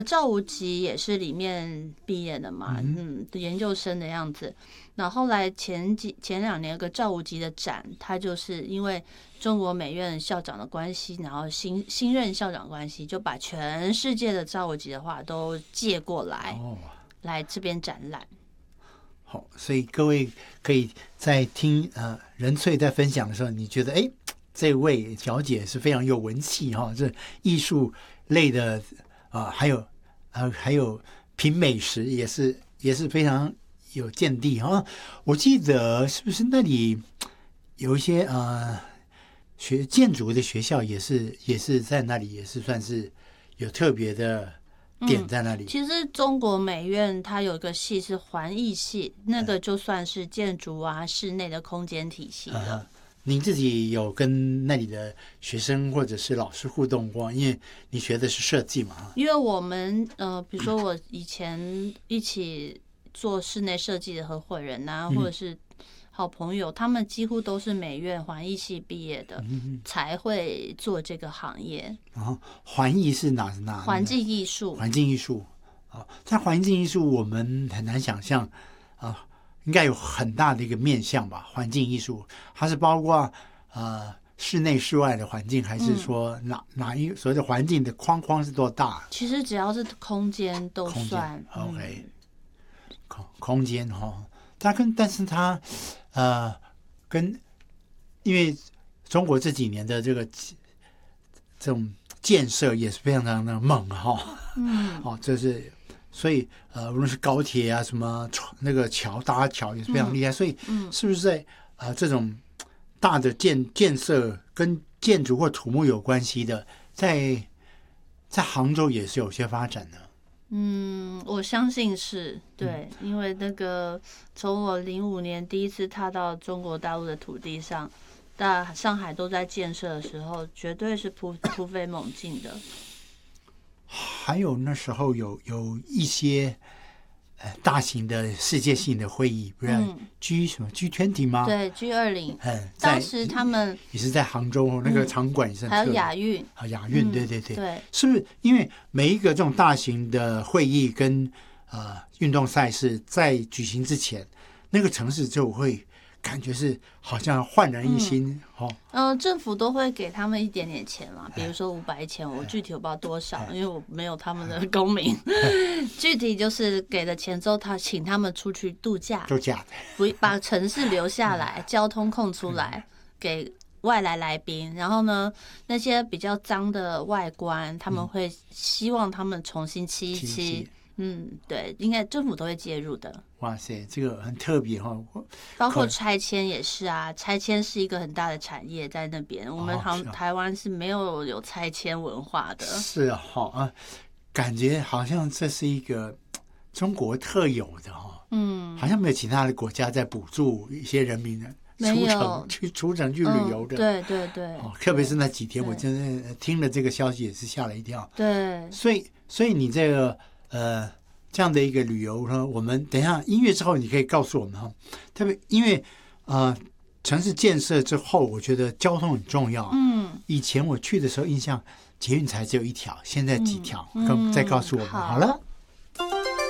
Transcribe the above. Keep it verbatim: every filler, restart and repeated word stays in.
赵无极也是里面毕业的嘛，嗯, 嗯，研究生的样子。那后来前几前两年有个赵无极的展，他就是因为中国美院校长的关系，然后新新任校长关系，就把全世界的赵无极的画都借过来，哦、来这边展览。 好，所以各位可以在听呃任萃在分享的时候，你觉得哎，这位小姐是非常有文气哈、哦，这艺术类的啊、呃，还有呃还有品美食也是也是非常有见地哈、哦。我记得是不是那里有一些呃学建筑的学校也是也是在那里也是算是有特别的。点在那里、 嗯、其实中国美院它有一个系是环艺系，那个就算是建筑啊室内的空间体系的、 嗯、您自己有跟那里的学生或者是老师互动过，因为你学的是设计嘛。 因为我们呃比如说我以前一起做室内设计的合伙人啊、嗯、或者是好朋友，他们几乎都是美院环艺系毕业的、嗯、才会做这个行业。 哦，环艺是哪哪？ 环境艺术。 环境艺术啊，在环境艺术我们很难想象啊，应该有很大的一个面向吧。环境艺术它是包括呃室内室外的环境，还是说哪、嗯、哪一所谓的环境的框框是多大？ 其实只要是空间都算。 空间 OK， 空空间哈、哦，它跟但是它。呃，跟因为中国这几年的这个这种建设也是非常非常的猛哈、哦，嗯，哦，这是所以呃，无论是高铁啊，什么那个桥搭桥也是非常厉害，嗯、所以是不是在啊、呃、这种大的建建设跟建筑或土木有关系的，在在杭州也是有些发展的。 嗯，我相信是对，嗯、因为那个从我零五年第一次踏到中国大陆的土地上，大上海都在建设的时候，绝对是突突飞猛进的。 还有那时候有有一些呃大型的世界性的会议，不是 G 什么 G 二十 吗？ 对 G 二十。嗯，当时他们也是在杭州那个场馆也是很特别、 嗯、还有亚运啊，亚运、嗯、对对对对， 是不是因为每一个这种大型的会议跟呃运动赛事在举行之前，那个城市就会感觉是好像焕然一新、嗯、哦。 呃，政府都会给他们一点点钱嘛，比如说五百钱，我具体我不知道多少，因为我没有他们的公民。具体就是给了钱之后，他请他们出去度假， 度假， 不把城市留下来，交通空出来给外来来宾。然后呢，那些比较脏的外观，他们会希望他们重新漆一漆。嗯，对，应该政府都会介入的。 哇塞，这个很特别哈、哦！ 包括拆迁也是啊，拆迁是一个很大的产业在那边。我们好像台湾是没有有拆迁文化的。 是啊，好啊，感觉好像这是一个中国特有的哈、哦。嗯，好像没有其他的国家在补助一些人民的出城去出城去旅游的。 嗯、对对对、 哦，特别是那几天，我真的听了这个消息也是吓了一跳。 对， 所以所以你这个。呃，这样的一个旅游呢，我们等一下音乐之后，你可以告诉我们哈。特别因为呃，城市建设之后，我觉得交通很重要。嗯，以前我去的时候，印象捷运才只有一条，现在几条，嗯、再告诉我们、嗯、好了。